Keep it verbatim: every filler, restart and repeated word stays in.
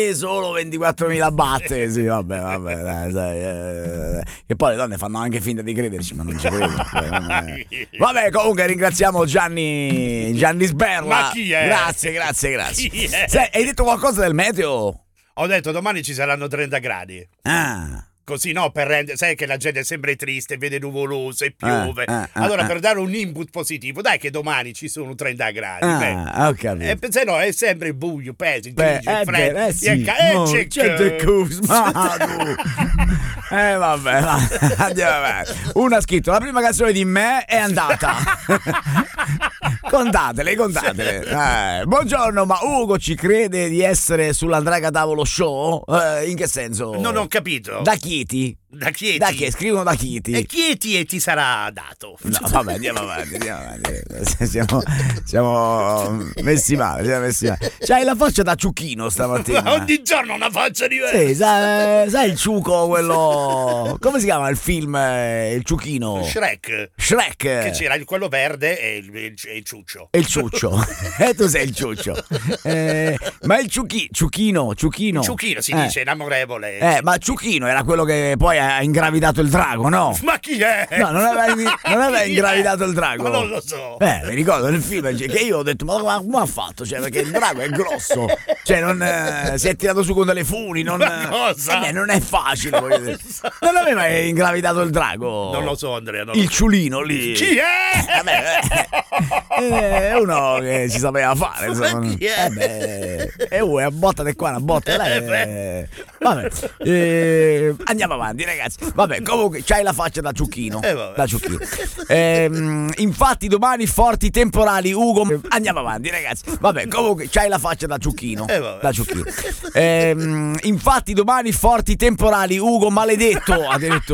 solo ventiquattromila batte, sì, vabbè, vabbè, dai, dai, eh, che poi le donne fanno anche finta di crederci, ma non ci credo. Vabbè, comunque ringraziamo Gianni Gianni Sberla. Ma chi è? Grazie, grazie, grazie. Chi è? Sai, hai detto qualcosa del meteo? Ho detto domani ci saranno trenta gradi. Ah. Così no, per rendere, sai che la gente è sempre triste, vede nuvoloso e piove. Ah, ah, allora ah, per dare un input positivo, dai che domani ci sono trenta gradi. Ah, ho capito. E se no è sempre buio, peso, Beh, grigio, eh, freddo. beh, eh sì. e ca- e No, c'è c'è che- del cus, ma tu. Eh vabbè, va, andiamo avanti. Uno ha scritto: la prima canzone di me è andata. Contatele, contatele. Eh, buongiorno, ma Ugo ci crede di essere sull'Andraga Tavolo Show? Eh, in che senso? Non ho capito. Da Chieti? Da Chieti. Da che? Scrivono da Chieti. E Chieti e ti sarà dato. No, vabbè, andiamo avanti, andiamo avanti. Siamo, siamo messi male, siamo messi male. C'hai la faccia da ciuchino stamattina. Ogni giorno una faccia diversa. Sì, sai, sai il ciuco, quello. Come si chiama il film? eh, Il ciuchino? Shrek. Shrek. Che c'era il- quello verde e il, il, il ciuccio. E il ciuccio. E tu sei il ciuccio. Eh, ma il ciuchi, ciuchino, ciuchino. Ciuchino si Eh. dice, inamorevole. Eh, ma ciuchino era quello che poi ha ingravidato il drago, no? Ma chi è? No, non aveva, non aveva Chi è? ingravidato il drago. Ma non lo so. Eh, mi ricordo nel film che io ho detto: ma come ha fatto? Cioè, perché il drago è grosso, cioè, non eh, si è tirato su con delle funi. Non, Ma cosa? eh, beh, non è facile. voglio dire. Non aveva ingravidato il drago. Non lo so, Andrea. Non Il lo so. ciulino lì. Chi è? Vabbè, eh, è uno che ci sapeva fare. Insomma. Ma chi è? Eh beh, e uh, è a botta di qua, una botta di là. eh. Vabbè, eh, andiamo avanti, ragazzi. Vabbè, comunque c'hai la faccia da ciuchino. Eh, vabbè. Da ciuchino. Ehm, infatti, domani forti temporali, Ugo. Eh, Andiamo avanti, ragazzi. Vabbè, comunque c'hai la faccia da ciuchino. Eh, vabbè. Da ciuchino. Ehm, infatti, domani forti temporali, Ugo, maledetto. Ha detto.